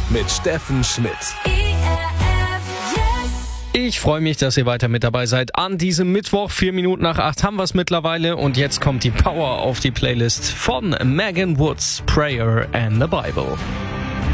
mit Steffen Schmidt. Ich freue mich, dass ihr weiter mit dabei seid. An diesem Mittwoch, 4 Minuten nach 8 haben wir es mittlerweile. Und jetzt kommt die Power auf die Playlist von Megan Woods, Prayer and the Bible.